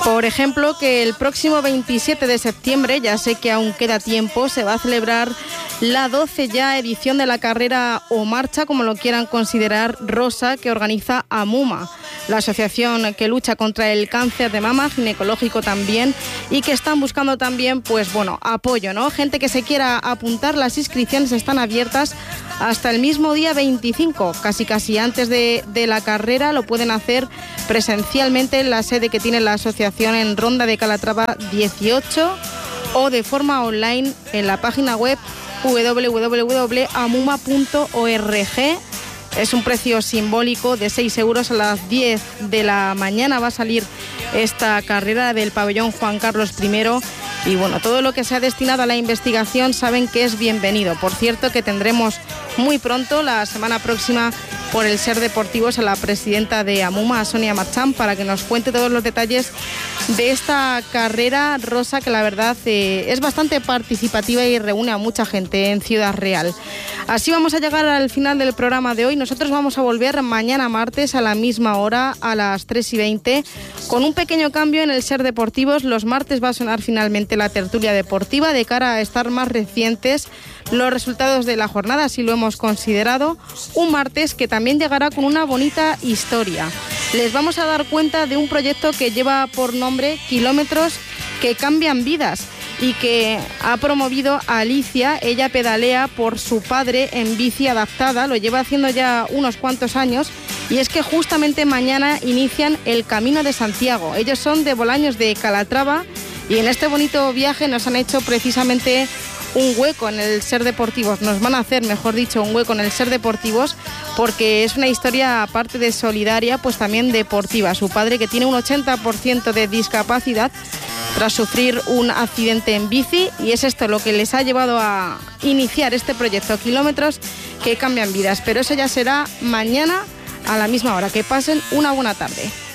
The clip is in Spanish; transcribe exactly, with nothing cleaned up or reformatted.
Por ejemplo, que el próximo veintisiete de septiembre, ya sé que aún queda tiempo, se va a celebrar la doce ya edición de la carrera o marcha, como lo quieran considerar, rosa, que organiza AMUMA, la asociación que lucha contra el cáncer de mama, ginecológico también, y que están buscando también, pues bueno, apoyo, ¿no? Gente que se quiera apuntar, las inscripciones están abiertas hasta el mismo día veinticinco, casi casi antes de, de la carrera. Lo pueden hacer presencialmente en la sede que tiene la asociación en Ronda de Calatrava dieciocho o de forma online en la página web doble u doble u doble u punto amuma punto org. Es un precio simbólico de seis euros. A las diez de la mañana va a salir esta carrera del pabellón Juan Carlos primero. Y bueno, todo lo que se ha destinado a la investigación saben que es bienvenido. Por cierto, que tendremos muy pronto, la semana próxima, por el Ser Deportivos, a la presidenta de AMUMA, a Sonia Marchán, para que nos cuente todos los detalles de esta carrera rosa, que la verdad eh, es bastante participativa y reúne a mucha gente en Ciudad Real. Así vamos a llegar al final del programa de hoy. Nosotros vamos a volver mañana martes a la misma hora, a las tres y veinte, con un pequeño cambio en el Ser Deportivos. Los martes va a sonar finalmente la tertulia deportiva de cara a estar más recientes los resultados de la jornada, así lo hemos considerado. Un martes que también llegará con una bonita historia. Les vamos a dar cuenta de un proyecto que lleva por nombre Kilómetros que cambian vidas y que ha promovido a Alicia. Ella pedalea por su padre en bici adaptada, lo lleva haciendo ya unos cuantos años, y es que justamente mañana inician el Camino de Santiago. Ellos son de Bolaños de Calatrava y en este bonito viaje nos han hecho precisamente un hueco en el Ser Deportivos, nos van a hacer, mejor dicho, un hueco en el Ser Deportivos, porque es una historia, aparte de solidaria, pues también deportiva. Su padre, que tiene un ochenta por ciento de discapacidad tras sufrir un accidente en bici, y es esto lo que les ha llevado a iniciar este proyecto, Kilómetros que cambian vidas. Pero eso ya será mañana a la misma hora. Que pasen una buena tarde.